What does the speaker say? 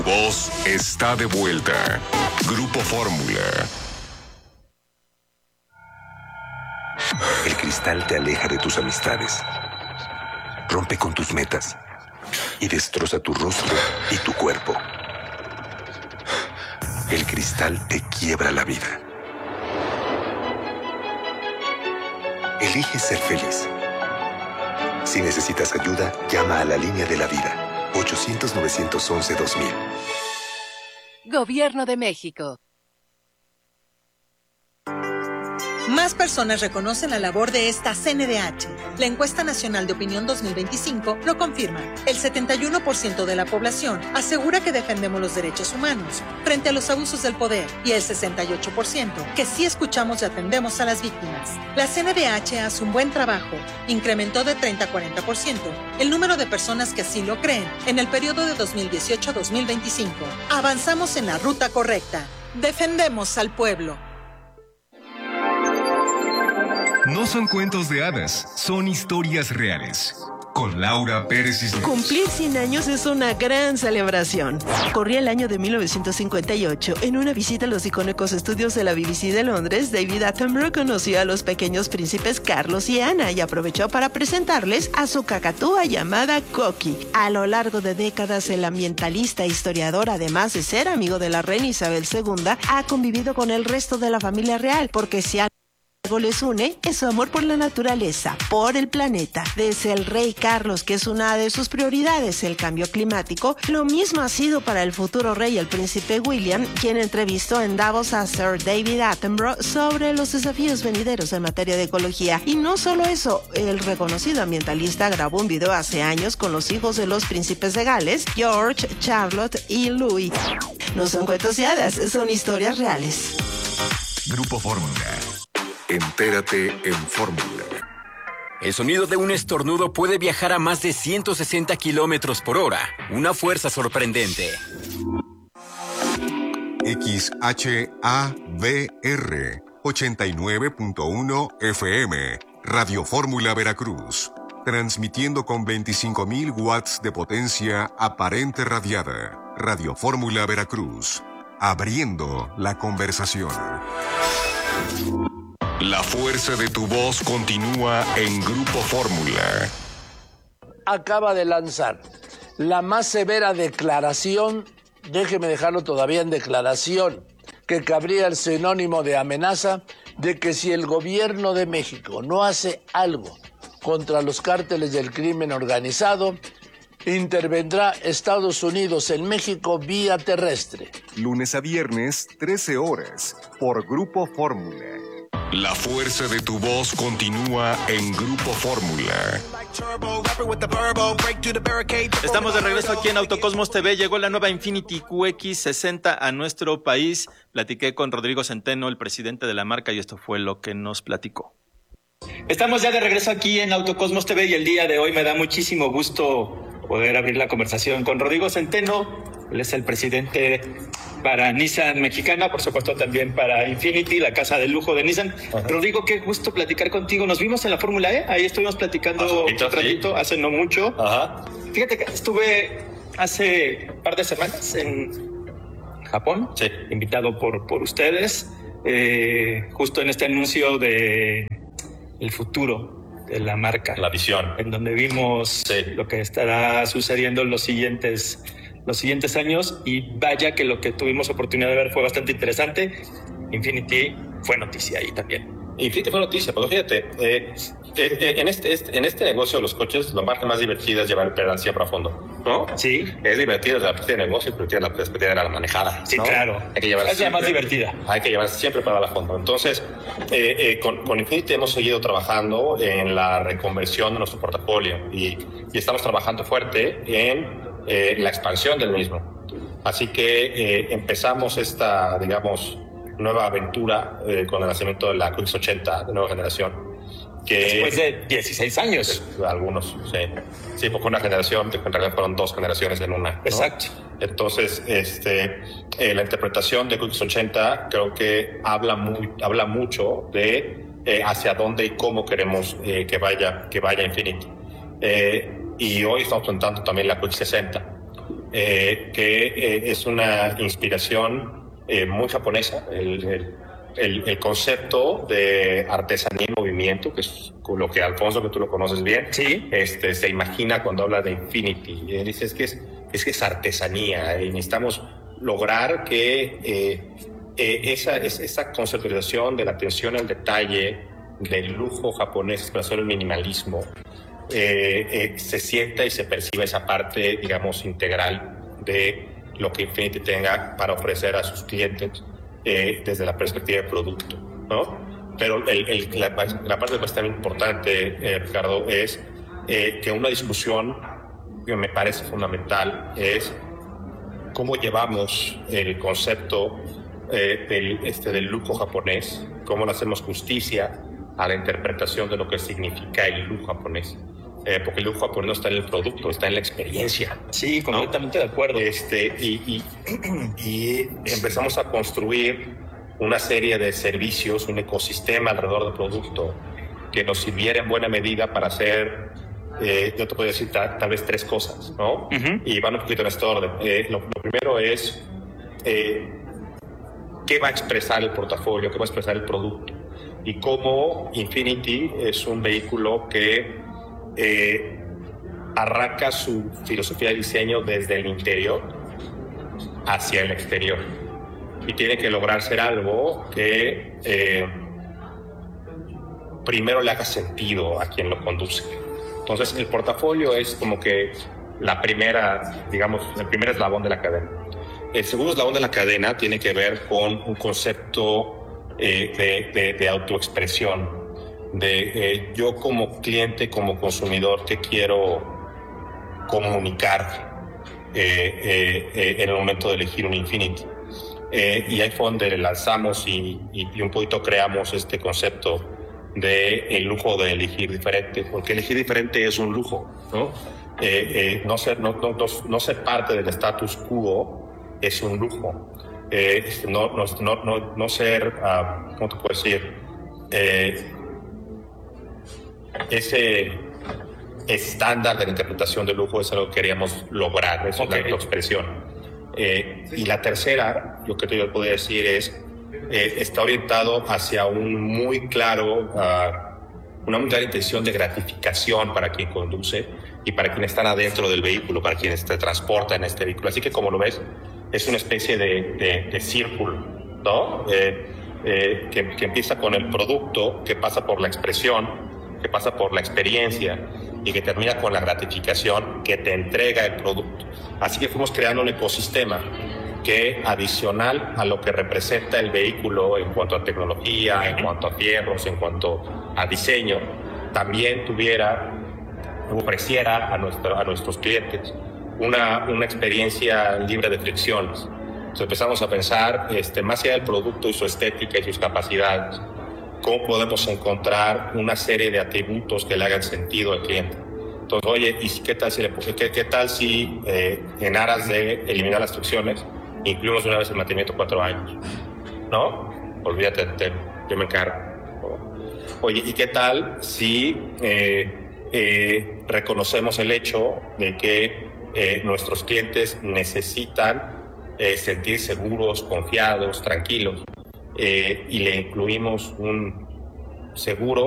Voz está de vuelta. Grupo Fórmula. El cristal te aleja de tus amistades, rompe con tus metas y destroza tu rostro y tu cuerpo. El cristal te quiebra la vida. Elige ser feliz. Si necesitas ayuda, llama a la línea de la vida, 800-911-2000. Gobierno de México. Más personas reconocen la labor de esta CNDH. La Encuesta Nacional de Opinión 2025 lo confirma. El 71% de la población asegura que defendemos los derechos humanos frente a los abusos del poder y el 68% que sí escuchamos y atendemos a las víctimas. La CNDH hace un buen trabajo. Incrementó de 30 a 40% el número de personas que así lo creen en el periodo de 2018 a 2025. Avanzamos en la ruta correcta. Defendemos al pueblo. No son cuentos de hadas, son historias reales. Con Laura Pérez Cisneros. Cumplir 100 años es una gran celebración. Corría el año de 1958. En una visita a los icónicos estudios de la BBC de Londres, David Attenborough conoció a los pequeños príncipes Carlos y Ana y aprovechó para presentarles a su cacatúa llamada Coqui. A lo largo de décadas, el ambientalista e historiador, además de ser amigo de la reina Isabel II, ha convivido con el resto de la familia real, porque si algo les une es su amor por la naturaleza, por el planeta. Desde el rey Carlos, que es una de sus prioridades, el cambio climático, lo mismo ha sido para el futuro rey, el príncipe William, quien entrevistó en Davos a Sir David Attenborough sobre los desafíos venideros en materia de ecología. Y no solo eso, el reconocido ambientalista grabó un video hace años con los hijos de los príncipes de Gales, George, Charlotte y Louis. No son cuentos de hadas, son historias reales. Grupo Fórmula. Entérate en Fórmula. El sonido de un estornudo puede viajar a más de 160 kilómetros por hora. Una fuerza sorprendente. XHABR 89.1 FM. Radio Fórmula Veracruz. Transmitiendo con 25.000 watts de potencia aparente radiada. Radio Fórmula Veracruz. Abriendo la conversación. La fuerza de tu voz continúa en Grupo Fórmula. Acaba de lanzar la más severa declaración, déjeme dejarlo todavía en declaración, que cabría el sinónimo de amenaza, de que si el gobierno de México no hace algo contra los cárteles del crimen organizado, intervendrá Estados Unidos en México vía terrestre. Lunes a viernes, 13 horas, por Grupo Fórmula. La fuerza de tu voz continúa en Grupo Fórmula. Estamos de regreso aquí en Autocosmos TV. Llegó la nueva Infiniti QX60 a nuestro país. Platiqué con Rodrigo Centeno, el presidente de la marca, y esto fue lo que nos platicó. Estamos ya de regreso aquí en Autocosmos TV y el día de hoy me da muchísimo gusto poder abrir la conversación con Rodrigo Centeno. Él es el presidente para Nissan Mexicana, por supuesto también para Infiniti, la casa de lujo de Nissan. Ajá. Rodrigo, qué gusto platicar contigo. Nos vimos en la Fórmula E, ahí estuvimos platicando un ratito, hace no mucho. Ajá. Fíjate que estuve hace un par de semanas en Japón, invitado por ustedes, justo en este anuncio de el futuro de la marca. La visión. En donde vimos lo que estará sucediendo en los siguientes años, y vaya que lo que tuvimos oportunidad de ver fue bastante interesante. Infiniti fue noticia ahí también. Infiniti fue noticia, pero fíjate, en este negocio de los coches, la parte más divertida es llevar el pedal siempre a fondo, ¿no? Sí. Es divertido la parte de negocio, pero tiene la perspectiva de la manejada. Sí, ¿no? Claro. Hay que llevarla siempre, la más divertida. Hay que llevarla siempre para a fondo. Entonces, con Infiniti hemos seguido trabajando en la reconversión de nuestro portafolio y estamos trabajando fuerte en la expansión del mismo. Así que empezamos esta, digamos, nueva aventura con el lanzamiento de la QX80 de nueva generación. Después de 16 años. Algunos, sí, porque una generación, en realidad fueron 2 generaciones en una, ¿no? Exacto. Entonces, la interpretación de QX80 creo que habla mucho de hacia dónde y cómo queremos que vaya Infiniti. Y hoy estamos presentando también la QX60. que es una inspiración muy japonesa. El concepto de artesanía en movimiento, que es lo que Alfonso, que tú lo conoces bien, sí. Se imagina cuando habla de Infinity. Dice, es que es artesanía, y necesitamos lograr que esa conceptualización de la atención al detalle, del lujo japonés, expresión del minimalismo, se sienta y se perciba esa parte, digamos, integral de lo que Infinity tenga para ofrecer a sus clientes desde la perspectiva de producto, ¿no? Pero la parte que es tan importante, Ricardo, es que una discusión que me parece fundamental es cómo llevamos el concepto del lujo japonés, cómo le hacemos justicia a la interpretación de lo que significa el lujo japonés. Porque el lujo japonés no está en el producto, está en la experiencia. Sí, completamente, ¿no? De acuerdo. Y empezamos a construir una serie de servicios, un ecosistema alrededor del producto que nos sirviera en buena medida para hacer, yo te puedo decir tal vez 3 cosas, ¿no? Uh-huh. Y van un poquito en este orden. Lo primero es qué va a expresar el portafolio, qué va a expresar el producto, y cómo Infinity es un vehículo que arranca su filosofía de diseño desde el interior hacia el exterior, y tiene que lograr ser algo que primero le haga sentido a quien lo conduce. Entonces el portafolio es como que la primera, digamos, el primer eslabón de la cadena. El segundo eslabón de la cadena tiene que ver con un concepto de autoexpresión, de yo como cliente, como consumidor, que quiero comunicar en el momento de elegir un Infinity. Y ahí fue donde lanzamos y un poquito creamos este concepto de el lujo de elegir diferente, porque elegir diferente es un lujo, ¿no? No ser parte del status quo es un lujo. No ser, ¿cómo te puedo decir? Ese estándar de la interpretación del lujo es algo que queríamos lograr, eso es la expresión. Y la tercera, lo que yo puedo decir es, está orientado hacia un muy claro, una muy clara intención de gratificación para quien conduce y para quienes están adentro del vehículo, para quienes te transportan en este vehículo. Así que, como lo ves, es una especie de círculo, ¿no? Que empieza con el producto, que pasa por la expresión, que pasa por la experiencia y que termina con la gratificación que te entrega el producto. Así que fuimos creando un ecosistema que, adicional a lo que representa el vehículo en cuanto a tecnología, en cuanto a fierros, en cuanto a diseño, también ofreciera a nuestros clientes una experiencia libre de fricciones. Entonces empezamos a pensar, más allá del producto y su estética y sus capacidades, cómo podemos encontrar una serie de atributos que le hagan sentido al cliente. Entonces, oye, ¿y qué tal si en aras de eliminar las fricciones, incluimos una vez el mantenimiento 4 años? ¿No? Olvídate, yo me encargo. Oye, ¿y qué tal si reconocemos el hecho de que nuestros clientes necesitan sentir seguros, confiados, tranquilos, y le incluimos un seguro